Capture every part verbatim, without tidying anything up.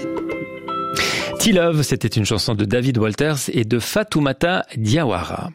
T-Love, c'était une chanson de David Walters et de Fatoumata Diawara.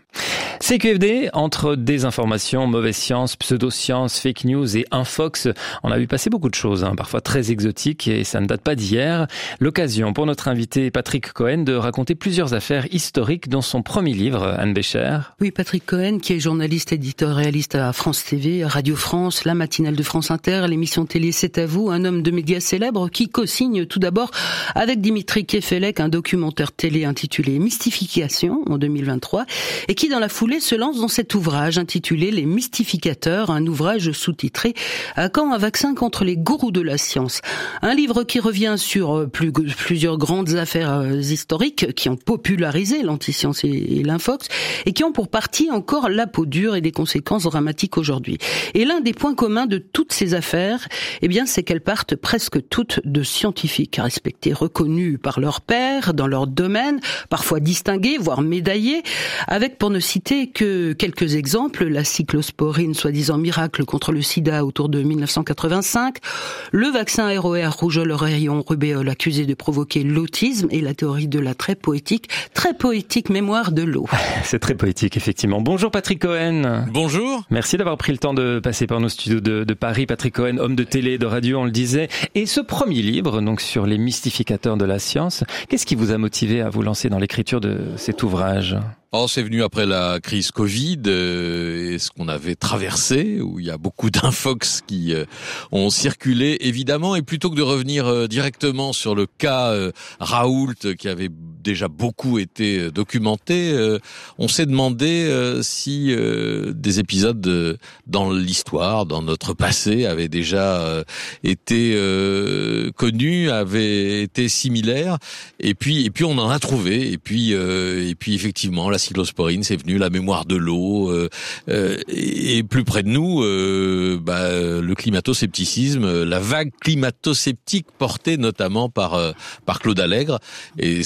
C Q F D, entre désinformation, mauvaise science, pseudo-science, fake news et infox, on a vu passer beaucoup de choses, hein, parfois très exotiques, et ça ne date pas d'hier. L'occasion pour notre invité Patrick Cohen de raconter plusieurs affaires historiques dans son premier livre, Anne Bécher. Oui, Patrick Cohen, qui est journaliste éditorialiste à France T V, Radio France, la matinale de France Inter, l'émission télé C'est à vous, un homme de médias célèbre qui co-signe tout d'abord avec Dimitri Kefelec un documentaire télé intitulé Mystification en deux mille vingt-trois, et qui dans la foulée se lance dans cet ouvrage intitulé Les Mystificateurs, un ouvrage sous-titré À quand un vaccin contre les gourous de la science. Un livre qui revient sur plus, plusieurs grandes affaires historiques qui ont popularisé l'antiscience et, et l'infox et qui ont pour partie encore la peau dure et des conséquences dramatiques aujourd'hui. Et l'un des points communs de toutes ces affaires, eh bien, c'est qu'elles partent presque toutes de scientifiques respectés, reconnus par leurs pairs dans leur domaine, parfois distingués, voire médaillés, avec, pour ne citer que quelques exemples, la cyclosporine, soi-disant miracle contre le sida autour de mille neuf cent quatre-vingt-cinq, le vaccin R O R, rougeole, rayon, rubéole, accusé de provoquer l'autisme, et la théorie de la très poétique, très poétique mémoire de l'eau. C'est très poétique, effectivement. Bonjour Patrick Cohen. Bonjour. Merci d'avoir pris le temps de passer par nos studios de, de Paris. Patrick Cohen, homme de télé et de radio, on le disait. Et ce premier livre, donc sur les mystificateurs de la science, qu'est-ce qui vous a motivé à vous lancer dans l'écriture de cet ouvrage ? Oh, c'est venu après la crise Covid euh, et ce qu'on avait traversé, où il y a beaucoup d'infox qui euh, ont circulé, évidemment. Et plutôt que de revenir euh, directement sur le cas euh, Raoult, qui avait déjà beaucoup été documenté, euh, on s'est demandé euh, si euh, des épisodes de, dans l'histoire, dans notre passé, avaient déjà euh, été euh, connus, avaient été similaires. Et puis, et puis on en a trouvé. Et puis, euh, et puis effectivement, la cyclosporine, c'est venu, la mémoire de l'eau, euh, euh, et plus près de nous, euh, bah, le climato-scepticisme, la vague climato-sceptique portée notamment par euh, par Claude Allègre, et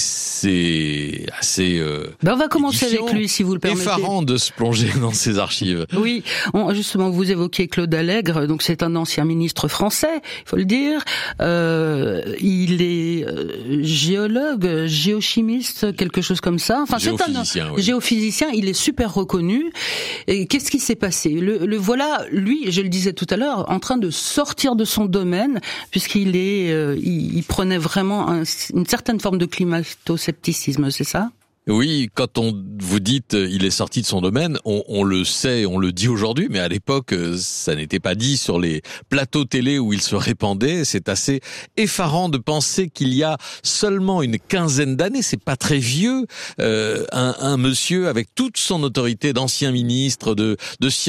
c'est assez. Euh, ben on va commencer avec lui, si vous le permettez. Effarant de se plonger dans ses archives. Oui, on, justement, vous évoquez Claude Allègre, donc c'est un ancien ministre français, il faut le dire. Euh, il est euh, géologue, géochimiste, quelque chose comme ça. Enfin, c'est un oui. géophysicien, il est super reconnu. Et qu'est-ce qui s'est passé ? Le, le voilà, lui, je le disais tout à l'heure, en train de sortir de son domaine, puisqu'il est, euh, il, il prenait vraiment un, une certaine forme de climato-scepticisme, c'est ça ? Oui, quand on vous dit il est sorti de son domaine, on, on le sait, on le dit aujourd'hui, mais à l'époque, ça n'était pas dit sur les plateaux télé où il se répandait. C'est assez effarant de penser qu'il y a seulement une quinzaine d'années, c'est pas très vieux, euh, un, un monsieur avec toute son autorité d'ancien ministre de, de sciences